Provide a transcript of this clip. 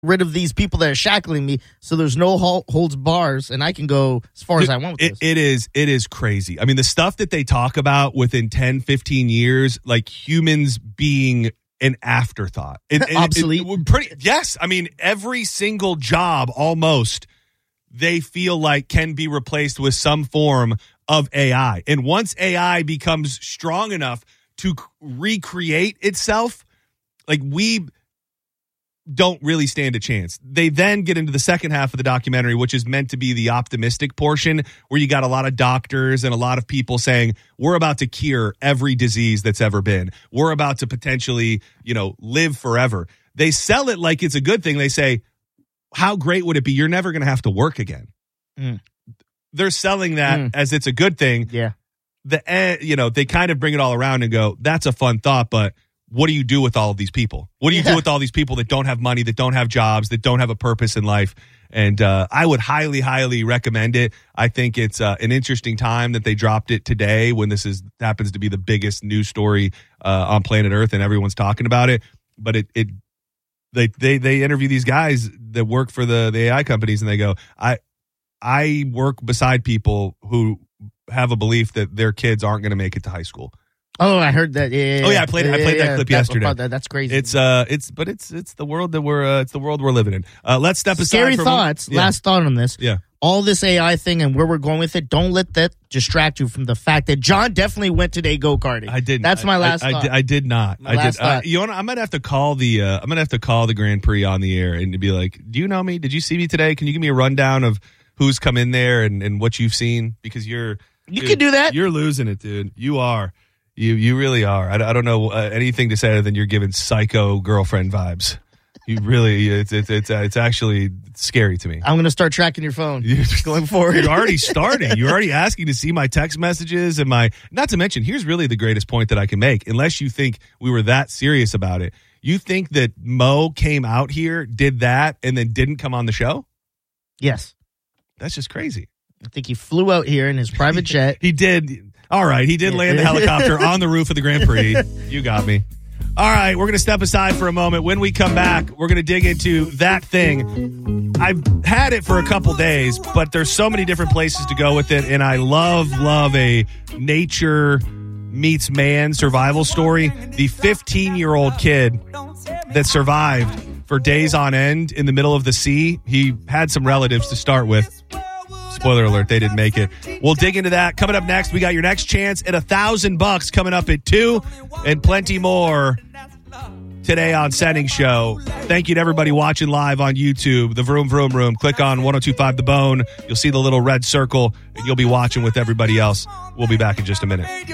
rid of these people that are shackling me, so there's no holds bars, and I can go as far as I want with this. It is crazy. I mean, the stuff that they talk about within 10, 15 years, like humans being an afterthought. Obsolete. Yes. I mean, every single job almost they feel like can be replaced with some form of AI. And once AI becomes strong enough to recreate itself, like we don't really stand a chance. They then get into the second half of the documentary, which is meant to be the optimistic portion, where you got a lot of doctors and a lot of people saying, we're about to cure every disease that's ever been. We're about to potentially, live forever. They sell it like it's a good thing. They say, how great would it be? You're never going to have to work again. They're selling that as it's a good thing. Yeah. They kind of bring it all around and go, that's a fun thought, but what do you do with all of these people? What do you do with all these people that don't have money, that don't have jobs, that don't have a purpose in life? And I would highly, highly recommend it. I think it's an interesting time that they dropped it today when this happens to be the biggest news story on planet Earth and everyone's talking about it. But they interview these guys that work for the AI companies and they go, I work beside people who have a belief that their kids aren't going to make it to high school. Oh, I heard that. Yeah. Oh yeah, I played that clip yesterday. That's crazy. It's the world that we're living in. Let's step aside. Scary thoughts. Last thought on this. Yeah. All this AI thing and where we're going with it. Don't let that distract you from the fact that John definitely went today go-karting. I didn't. That's my last thought. I did not. Thought. I'm gonna have to call the Grand Prix on the air and be like, do you know me? Did you see me today? Can you give me a rundown of who's come in there and what you've seen? Because you can do that. You're losing it, dude. You are. You really are. I don't know anything to say other than you're giving psycho girlfriend vibes. You really, it's actually scary to me. I'm going to start tracking your phone going forward. You're already starting. You're already asking to see my text messages and not to mention, here's really the greatest point that I can make. Unless you think we were that serious about it. You think that Mo came out here, did that, and then didn't come on the show? Yes. That's just crazy. I think he flew out here in his private jet. He did. All right, he did land the helicopter on the roof of the Grand Prix. You got me. All right, we're going to step aside for a moment. When we come back, we're going to dig into that thing. I've had it for a couple days, but there's so many different places to go with it, and I love a nature meets man survival story. The 15-year-old kid that survived for days on end in the middle of the sea, he had some relatives to start with. Spoiler alert, they didn't make it. We'll dig into that. Coming up next, we got your next chance at $1,000 coming up at 2 and plenty more today on Setting Show. Thank you to everybody watching live on YouTube, the Vroom Vroom Room. Click on 102.5 The Bone. You'll see the little red circle, and you'll be watching with everybody else. We'll be back in just a minute.